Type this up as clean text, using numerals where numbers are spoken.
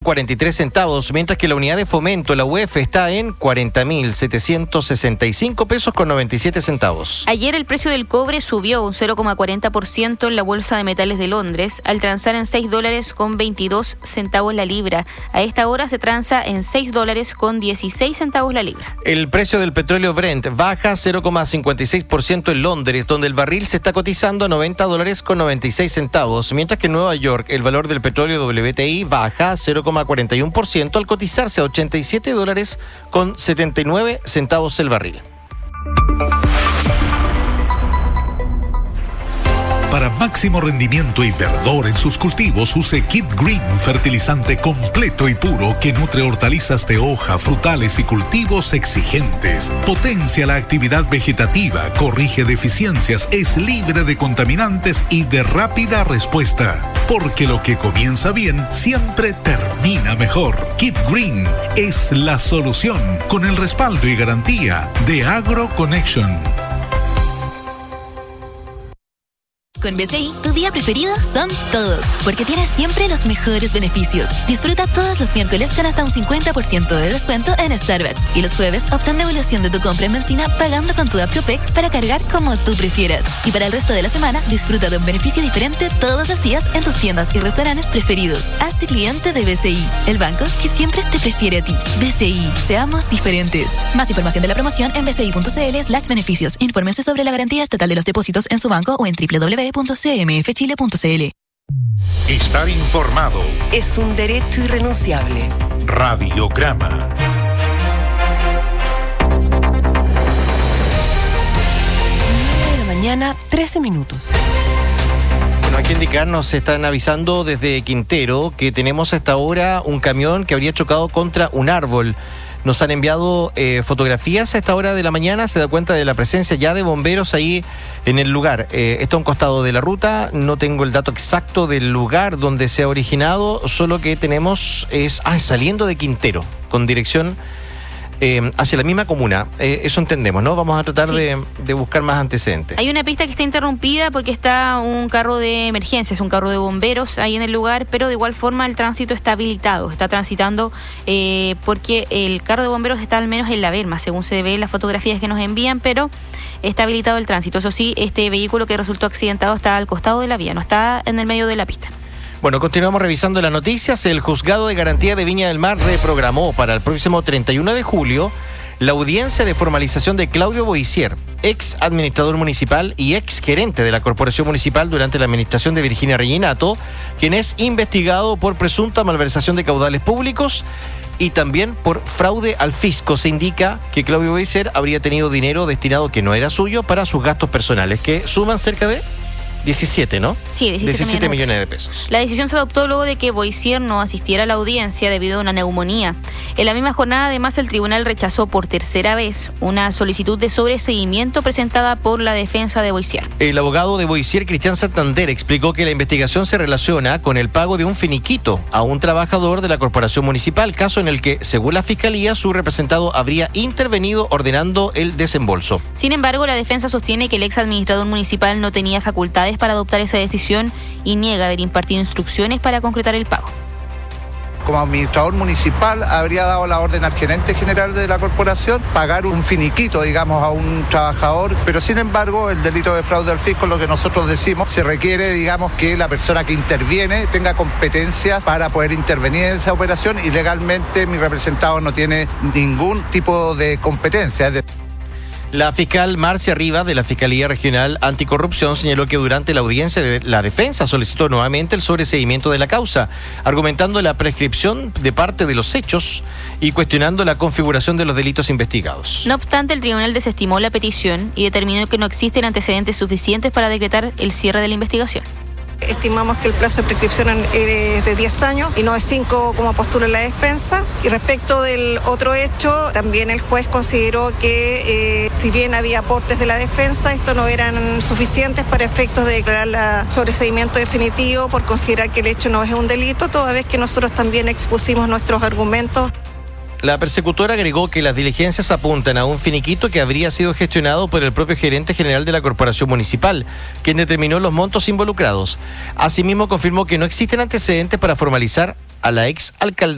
43 centavos, mientras que la unidad de fomento, la UF, está en 40.765 pesos con 97 centavos. Ayer el precio del cobre subió un 0,40% en la Bolsa de Metales de Londres, al transar en $6 con 22 centavos la libra. A esta hora se transa en $6 con 16 centavos la libra. El precio del petróleo Brent baja 0,56% en Londres, donde el barril se está cotizando a $90 con 96 centavos, mientras que en Nueva York el valor del petróleo WTI baja 0,41% al cotizarse a $87 con 79 centavos el barril. Para máximo rendimiento y verdor en sus cultivos, use Kit Green, fertilizante completo y puro que nutre hortalizas de hoja, frutales y cultivos exigentes. Potencia la actividad vegetativa, corrige deficiencias, es libre de contaminantes y de rápida respuesta. Porque lo que comienza bien siempre termina mejor. Kit Green es la solución, con el respaldo y garantía de AgroConnection. Con BCI, tu día preferido son todos, porque tienes siempre los mejores beneficios. Disfruta todos los miércoles con hasta un 50% de descuento en Starbucks. Y los jueves, obtén devolución de tu compra en benzina pagando con tu app Copec para cargar como tú prefieras. Y para el resto de la semana, disfruta de un beneficio diferente todos los días en tus tiendas y restaurantes preferidos. Hazte cliente de BCI, el banco que siempre te prefiere a ti. BCI, seamos diferentes. Más información de la promoción en bci.cl/beneficios. Infórmense sobre la garantía estatal de los depósitos en su banco o en www.cmfchile.cl. Estar informado es un derecho irrenunciable. Radiograma. 9:13 a.m. Bueno, aquí en indicar nos están avisando desde Quintero que tenemos hasta ahora un camión que habría chocado contra un árbol. Nos han enviado fotografías a esta hora de la mañana, se da cuenta de la presencia ya de bomberos ahí en el lugar. Está a un costado de la ruta, no tengo el dato exacto del lugar donde se ha originado, solo que tenemos es saliendo de Quintero, con dirección hacia la misma comuna. Eso entendemos, ¿no? Vamos a tratar de buscar más antecedentes. Hay una pista que está interrumpida porque está un carro de emergencias, un carro de bomberos ahí en el lugar, pero de igual forma el tránsito está habilitado, está transitando porque el carro de bomberos está al menos en la berma, según se ve en las fotografías que nos envían, pero está habilitado el tránsito. Eso sí, este vehículo que resultó accidentado está al costado de la vía, no está en el medio de la pista. Bueno, continuamos revisando las noticias. El Juzgado de Garantía de Viña del Mar reprogramó para el próximo 31 de julio la audiencia de formalización de Claudio Boissier, ex administrador municipal y ex gerente de la Corporación Municipal durante la administración de Virginia Reginato, quien es investigado por presunta malversación de caudales públicos y también por fraude al fisco. Se indica que Claudio Boissier habría tenido dinero destinado que no era suyo para sus gastos personales, que suman cerca de 17, ¿no? Sí, 17 millones de pesos. La decisión se adoptó luego de que Boissier no asistiera a la audiencia debido a una neumonía. En la misma jornada, además, el tribunal rechazó por tercera vez una solicitud de sobreseguimiento presentada por la defensa de Boissier. El abogado de Boissier, Cristian Santander, explicó que la investigación se relaciona con el pago de un finiquito a un trabajador de la Corporación Municipal, caso en el que, según la Fiscalía, su representado habría intervenido ordenando el desembolso. Sin embargo, la defensa sostiene que el ex administrador municipal no tenía facultades para adoptar esa decisión y niega haber impartido instrucciones para concretar el pago. Como administrador municipal habría dado la orden al gerente general de la corporación pagar un finiquito, digamos, a un trabajador, pero sin embargo el delito de fraude al fisco, lo que nosotros decimos, se requiere, digamos, que la persona que interviene tenga competencias para poder intervenir en esa operación y legalmente mi representado no tiene ningún tipo de competencia. La fiscal Marcia Rivas de la Fiscalía Regional Anticorrupción señaló que durante la audiencia de la defensa solicitó nuevamente el sobreseguimiento de la causa, argumentando la prescripción de parte de los hechos y cuestionando la configuración de los delitos investigados. No obstante, el tribunal desestimó la petición y determinó que no existen antecedentes suficientes para decretar el cierre de la investigación. Estimamos que el plazo de prescripción es de 10 años y no es 5 como postula la defensa. Y respecto del otro hecho, también el juez consideró que si bien había aportes de la defensa, estos no eran suficientes para efectos de declarar el sobreseguimiento definitivo por considerar que el hecho no es un delito, toda vez que nosotros también expusimos nuestros argumentos. La persecutora agregó que las diligencias apuntan a un finiquito que habría sido gestionado por el propio gerente general de la Corporación Municipal, quien determinó los montos involucrados. Asimismo, confirmó que no existen antecedentes para formalizar a la ex alcaldesa